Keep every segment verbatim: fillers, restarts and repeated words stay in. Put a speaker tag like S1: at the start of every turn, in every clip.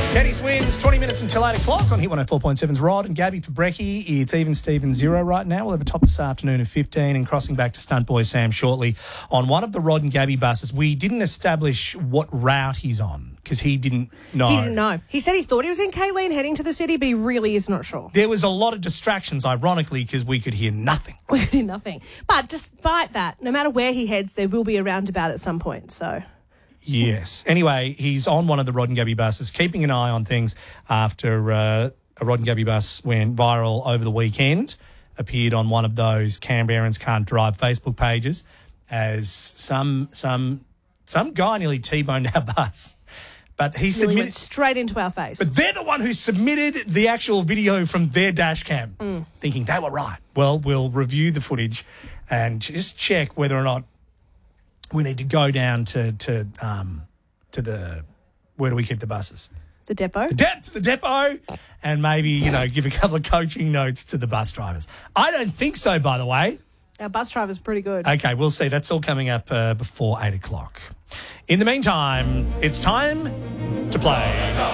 S1: Teddy Swins, twenty minutes until eight o'clock on Hit one oh four point seven's Rod and Gabby for Brekkie. It's even Steven zero right now. We'll have a top this afternoon of fifteen and crossing back to Stunt Boy Sam shortly on one of the Rod and Gabby buses. We didn't establish what route he's on because he didn't know.
S2: He didn't know. He said he thought he was in Kayleen heading to the city, but he really is not sure.
S1: There was a lot of distractions, ironically, because we could hear nothing.
S2: We could hear nothing. But despite that, no matter where he heads, there will be a roundabout at some point, so...
S1: Yes. Anyway, he's on one of the Rod and Gabby buses, keeping an eye on things after uh, a Rod and Gabby bus went viral over the weekend, appeared on one of those Canberrans Can't Drive Facebook pages as some some some guy nearly T-boned our bus. But he
S2: Really
S1: submitted
S2: went straight into our face.
S1: But they're the one who submitted the actual video from their dash cam,
S2: Mm.
S1: thinking they were right. Well, we'll review the footage and just check whether or not we need to go down to to um to the where do we keep the buses?
S2: The depot?
S1: The de- to the depot, and maybe you know give a couple of coaching notes to the bus drivers. I don't think so, by the way.
S2: Our bus driver's pretty good.
S1: Okay, we'll see. That's all coming up uh, before eight o'clock. In the meantime, it's time to play.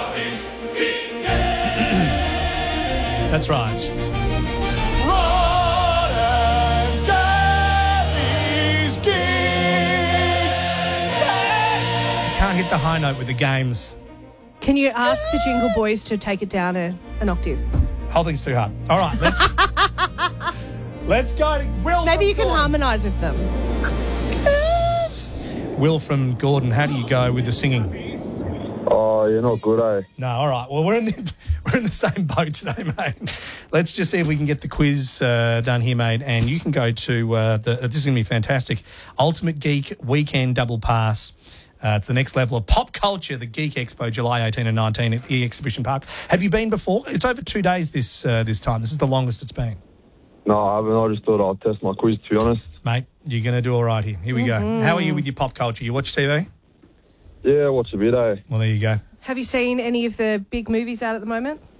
S1: That's right. Rod and Gabby's Geek. Can't hit the high note with the games.
S2: Can you ask the Jingle Boys to take it down a, an octave?
S1: Whole thing's too hard. All right, let's let's go to Will.
S2: Maybe
S1: from
S2: you can
S1: Gordon.
S2: harmonise with them.
S1: Will from Gordon, how do you go with the singing?
S3: Oh, you're not good, eh?
S1: No, all right. Well, we're in the, we're in the same boat today, mate. Let's just see if we can get the quiz uh, done here, mate. And you can go to uh, the. This is going to be fantastic. Ultimate Geek Weekend Double Pass. Uh, it's the next level of pop culture, the Geek Expo, July eighteenth and nineteenth at the Exhibition Park. Have you been before? It's over two days this uh, this time. This is the longest it's been.
S3: No, I haven't. I just thought I'd test my quiz, to be honest.
S1: Mate, you're going to do all right here. Here we
S2: Mm-hmm.
S1: go. How are you with your pop culture? You watch T V?
S3: Yeah, watch a bit, eh?
S1: Well, there you go.
S2: Have you seen any of the big movies out at the moment?